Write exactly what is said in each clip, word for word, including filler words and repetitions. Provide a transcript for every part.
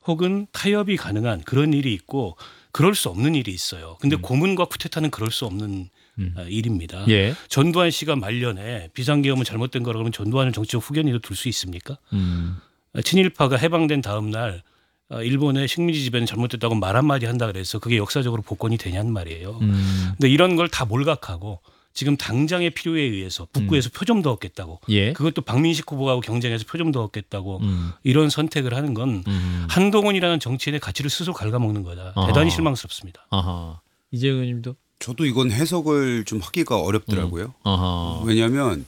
혹은 타협이 가능한 그런 일이 있고 그럴 수 없는 일이 있어요. 근데 음. 고문과 쿠데타는 그럴 수 없는 음. 일입니다. 예. 전두환 씨가 말년에 비상계엄은 잘못된 거라고 하면 전두환을 정치적 후견인으로 둘 수 있습니까? 음. 친일파가 해방된 다음 날 일본의 식민지 지배는 잘못됐다고 말 한마디 한다 그래서 그게 역사적으로 복권이 되냐는 말이에요. 음. 근데 이런 걸 다 몰각하고 지금 당장의 필요에 의해서 북구에서 음. 표 좀 더 얻겠다고 예. 그것도 박민식 후보하고 경쟁해서 표 좀 더 얻겠다고 음. 이런 선택을 하는 건 음. 한동훈이라는 정치인의 가치를 스스로 갉아먹는 거다. 아하. 대단히 실망스럽습니다. 아하. 이재용 의원님도? 저도 이건 해석을 좀 하기가 어렵더라고요. 음. 왜냐하면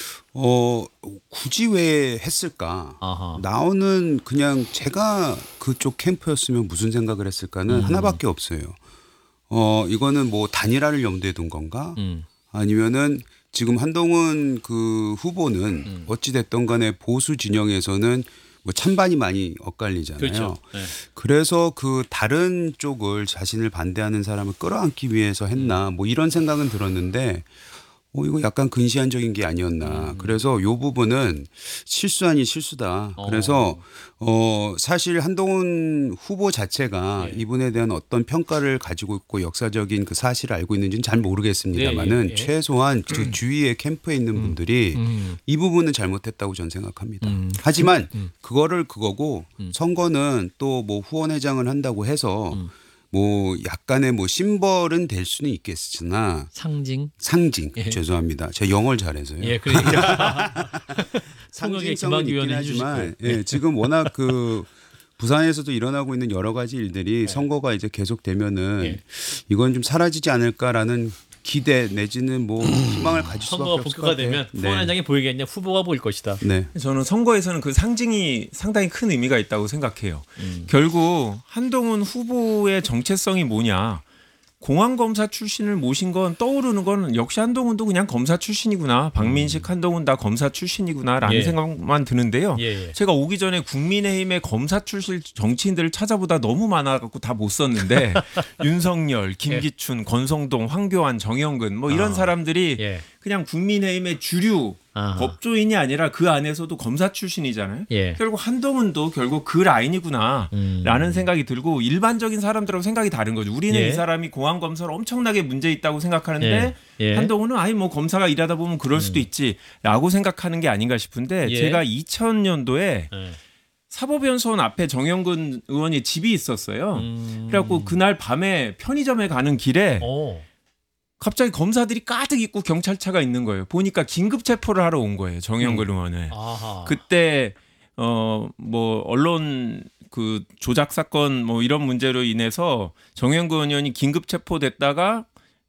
어, 굳이 왜 했을까? 아하. 나오는 그냥 제가 그쪽 캠프였으면 무슨 생각을 했을까는 음. 하나밖에 없어요. 어, 이거는 뭐 단일화를 염두에 둔 건가? 음. 아니면은 지금 한동훈 그 후보는 음. 어찌됐든 간에 보수 진영에서는 뭐 찬반이 많이 엇갈리잖아요. 그렇죠. 네. 그래서 그 다른 쪽을 자신을 반대하는 사람을 끌어안기 위해서 했나 뭐 이런 생각은 들었는데 어, 이거 약간 근시안적인 게 아니었나. 음. 그래서 이 부분은 실수 아닌 실수다. 어. 그래서 어, 사실 한동훈 후보 자체가 예. 이분에 대한 어떤 평가를 가지고 있고 역사적인 그 사실을 알고 있는지는 잘 모르겠습니다만은 예, 예, 예. 최소한 그 주위의 캠프에 있는 음. 분들이 음. 이 부분은 잘못했다고 저는 생각합니다. 음. 하지만 음. 그거를 그거고 음. 선거는 또 뭐 후원회장을 한다고 해서 음. 뭐 약간의 뭐 심벌은 될 수는 있겠으나 상징. 상징 예. 죄송합니다. 제가 영어를 잘해서요. 예, 그러니까 상징성은 김학의 있긴 의원이 하지만 해주실 예, 지금 워낙 그 부산에서도 일어나고 있는 여러 가지 일들이 네. 선거가 이제 계속되면은 예. 이건 좀 사라지지 않을까라는 기대 내지는 뭐 희망을 가질 수밖에 선거가 없을 것 본격화 같아요. 되면 네. 후원회장이 보이겠냐 후보가 보일 것이다. 네. 저는 선거에서는 그 상징이 상당히 큰 의미가 있다고 생각해요. 음. 결국 한동훈 후보의 정체성이 뭐냐. 공안검사 출신을 모신 건 떠오르는 건 역시 한동훈도 그냥 검사 출신이구나. 박민식 한동훈 다 검사 출신이구나라는 예. 생각만 드는데요. 예, 예. 제가 오기 전에 국민의힘의 검사 출신 정치인들을 찾아보다 너무 많아갖고 다 못 썼는데 윤석열, 김기춘, 권성동, 황교안, 정영근 뭐 이런 아. 사람들이 예. 그냥 국민의힘의 주류 아하. 법조인이 아니라 그 안에서도 검사 출신이잖아요. 예. 결국 한동훈도 결국 그 라인이구나 음. 라는 생각이 들고 일반적인 사람들하고 생각이 다른 거죠. 우리는 예. 이 사람이 공안검사를 엄청나게 문제 있다고 생각하는데 예. 예. 한동훈은 아니 뭐 검사가 일하다 보면 그럴 수도 있지라고 생각하는 게 아닌가 싶은데 예. 제가 이천 년도에 예. 사법연수원 앞에 정영근 의원의 집이 있었어요. 음. 그래갖고 그날 밤에 편의점에 가는 길에 오. 갑자기 검사들이 가득 있고 경찰차가 있는 거예요. 보니까 긴급 체포를 하러 온 거예요. 정영근 음. 의원을. 아하. 그때 어 뭐 언론 그 조작 사건 뭐 이런 문제로 인해서 정영근 의원이 긴급 체포됐다가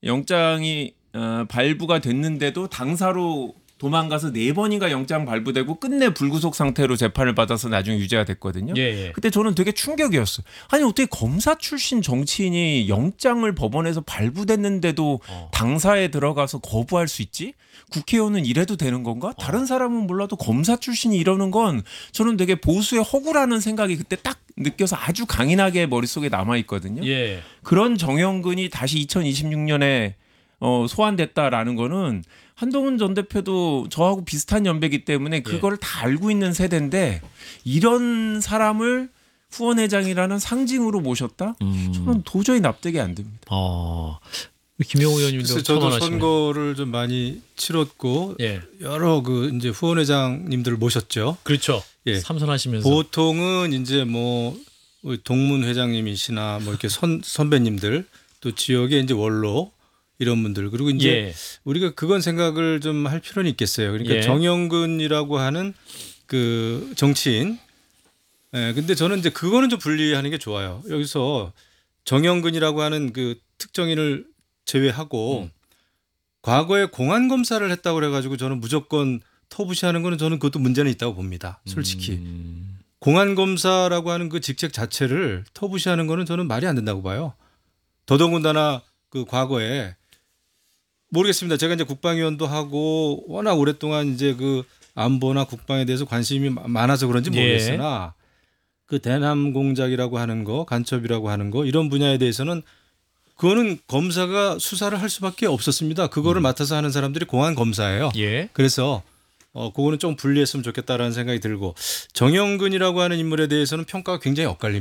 영장이 어, 발부가 됐는데도 당사로 도망가서 네 번인가 영장 발부되고 끝내 불구속 상태로 재판을 받아서 나중에 유죄가 됐거든요. 예, 예. 그때 저는 되게 충격이었어요. 아니 어떻게 검사 출신 정치인이 영장을 법원에서 발부됐는데도 어. 당사에 들어가서 거부할 수 있지? 국회의원은 이래도 되는 건가? 다른 사람은 몰라도 검사 출신이 이러는 건 저는 되게 보수의 허구라는 생각이 그때 딱 느껴서 아주 강인하게 머릿속에 남아있거든요. 예. 그런 정영근이 다시 이천이십육 년에 어, 소환됐다라는 거는 한동훈 전 대표도 저하고 비슷한 연배이기 때문에 그걸 다 알고 있는 세대인데 이런 사람을 후원회장이라는 상징으로 모셨다? 음. 저는 도저히 납득이 안 됩니다. 어. 김용호 의원님도 글쎄 저도 첨언하시면. 선거를 좀 많이 치렀고 예. 여러 그 이제 후원회장님들을 모셨죠. 그렇죠. 예. 삼선하시면서. 보통은 이제 뭐 동문 회장님이시나 뭐 이렇게 선 선배님들 또 지역의 이제 원로 이런 분들 그리고 이제 예. 우리가 그건 생각을 좀 할 필요는 있겠어요. 그러니까 예. 정영근이라고 하는 그 정치인. 예. 근데 저는 이제 그거는 좀 분리하는 게 좋아요. 여기서 정영근이라고 하는 그 특정인을 제외하고 음. 과거에 공안 검사를 했다고 그래가지고 저는 무조건 터부시하는 거는 저는 그것도 문제는 있다고 봅니다. 솔직히 음. 공안 검사라고 하는 그 직책 자체를 터부시하는 거는 저는 말이 안 된다고 봐요. 더더군다나 그 과거에 모르겠습니다. 제가 이제 국방위원도 하고 워낙 오랫동안 이제 그 안보나 국방에 대해서 관심이 많아서 그런지 모르겠으나 예. 그 대남 공작이라고 하는 거, 간첩이라고 하는 거 이런 분야에 대해서는 그거는 검사가 수사를 할 수밖에 없었습니다. 그거를 음. 맡아서 하는 사람들이 공안 검사예요. 예. 그래서 어 그거는 좀 분리했으면 좋겠다라는 생각이 들고 정영근이라고 하는 인물에 대해서는 평가가 굉장히 엇갈립니다.